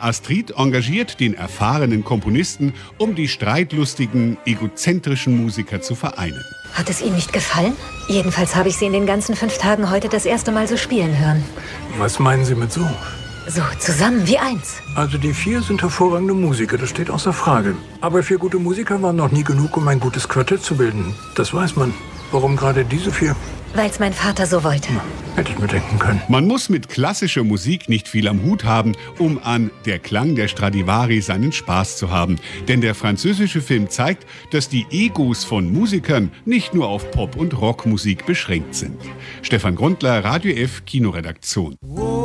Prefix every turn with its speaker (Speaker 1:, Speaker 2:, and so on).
Speaker 1: Astrid engagiert den erfahrenen Komponisten, um die streitlustigen, egozentrischen Musiker zu vereinen.
Speaker 2: Hat es Ihnen nicht gefallen? Jedenfalls habe ich Sie in den ganzen 5 Tagen heute das erste Mal so spielen hören.
Speaker 3: Was meinen Sie mit so?
Speaker 2: So, zusammen wie eins.
Speaker 3: Also die 4 sind hervorragende Musiker, das steht außer Frage. Aber 4 gute Musiker waren noch nie genug, um ein gutes Quartett zu bilden. Das weiß man. Warum gerade diese 4?
Speaker 2: Weil es mein Vater so wollte.
Speaker 3: Hätte ich mir denken können.
Speaker 1: Man muss mit klassischer Musik nicht viel am Hut haben, um an Der Klang der Stradivari seinen Spaß zu haben. Denn der französische Film zeigt, dass die Egos von Musikern nicht nur auf Pop- und Rockmusik beschränkt sind. Stefan Grundler, Radio F, Kinoredaktion.